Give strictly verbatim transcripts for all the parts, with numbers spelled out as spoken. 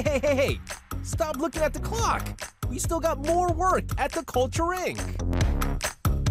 Hey, hey, hey! Stop looking at the clock! We still got more work at the Culture Incorporated.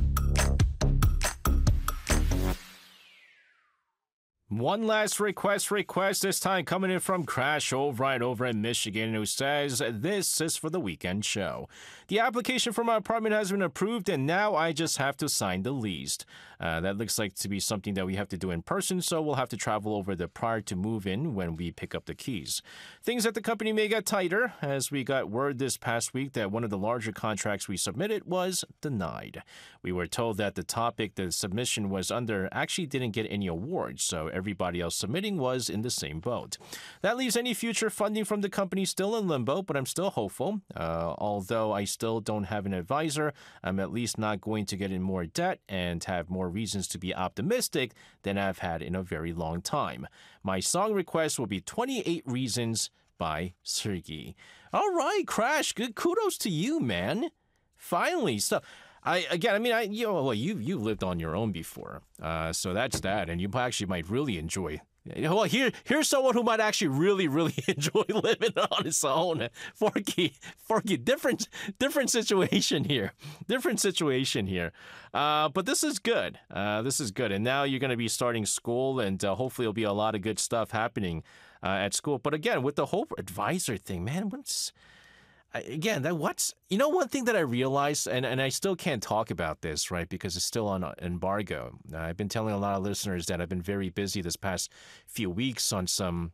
One last request, request, this time coming in from Crash O'Brien over in Michigan, who says, this is for the weekend show. The application for my apartment has been approved, and now I just have to sign the lease. Uh, that looks like to be something that we have to do in person, so we'll have to travel over there prior to move in when we pick up the keys. Things at the company may get tighter, as we got word this past week that one of the larger contracts we submitted was denied. We were told that the topic the submission was under actually didn't get any awards, so everybody else submitting was in the same boat. That leaves any future funding from the company still in limbo, but I'm still hopeful. Uh, although I still don't have an advisor, I'm at least not going to get in more debt and have more reasons to be optimistic than I've had in a very long time. My song request will be twenty-eight Reasons by Sergey. All right, Crash, good kudos to you, man. Finally, so I again, I mean, I you know, well, you you lived on your own before, uh, so that's that, and you actually might really enjoy. Well, here here's someone who might actually really really enjoy living on his own. Forky, Forky, different different situation here, different situation here. Uh, but this is good. Uh, this is good, and now you're going to be starting school, and uh, hopefully there'll be a lot of good stuff happening uh, at school. But again, with the whole advisor thing, man, what's Again, that what's you know one thing that I realized, and, and I still can't talk about this, right, because it's still on embargo. Uh, I've been telling a lot of listeners that I've been very busy this past few weeks on some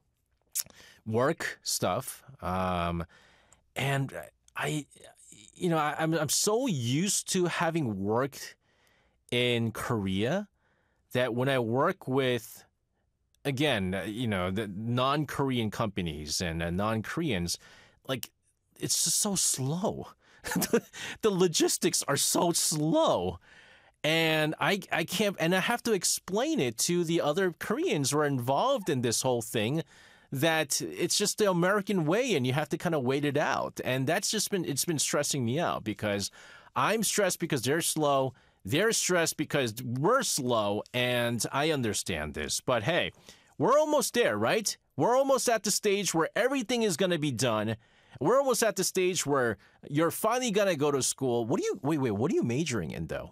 work stuff, um, and I, you know, I, I'm I'm so used to having worked in Korea that when I work with, again, you know, the non-Korean companies and uh, non-Koreans, like. It's just so slow. The logistics are so slow. And I I can't, and I have to explain it to the other Koreans who are involved in this whole thing that it's just the American way and you have to kind of wait it out. And that's just been, it's been stressing me out because I'm stressed because they're slow. They're stressed because we're slow. And I understand this. But hey, we're almost there, right? We're almost at the stage where everything is going to be done. We're almost at the stage where you're finally going to go to school. What do you, wait, wait, what are you majoring in though?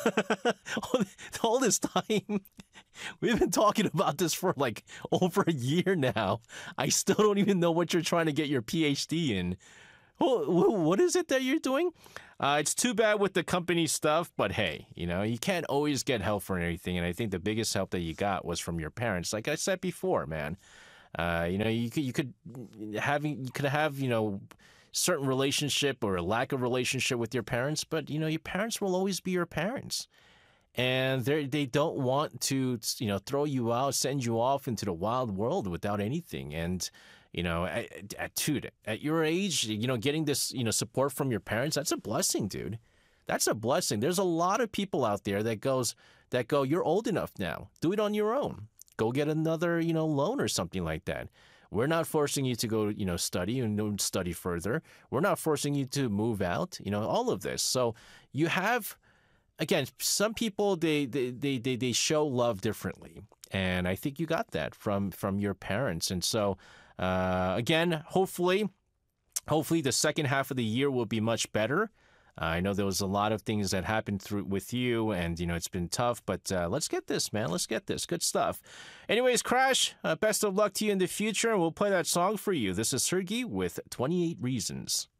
All this time, we've been talking about this for like over a year now. I still don't even know what you're trying to get your P H D in. What is it that you're doing? Uh, it's too bad with the company stuff, but hey, you know, you can't always get help for anything. And I think the biggest help that you got was from your parents. Like I said before, man. Uh, you know, you could you could having you could have you know certain relationship or a lack of relationship with your parents, but you know your parents will always be your parents, and they they don't want to you know throw you out, send you off into the wild world without anything. And you know, at, at dude, at your age, you know, getting this you know support from your parents, that's a blessing, dude. That's a blessing. There's a lot of people out there that goes that go, you're old enough now, do it on your own. Go get another, you know, loan or something like that. We're not forcing you to go, you know, study and study further. We're not forcing you to move out, you know, all of this. So you have, again, some people, they they they they, they show love differently. And I think you got that from from your parents. And so, uh, again, hopefully, hopefully the second half of the year will be much better. Uh, I know there was a lot of things that happened through with you, and you know it's been tough. But uh, let's get this, man. Let's get this. Good stuff. Anyways, Crash, uh, best of luck to you in the future. We'll play that song for you. This is Sergey with twenty-eight Reasons.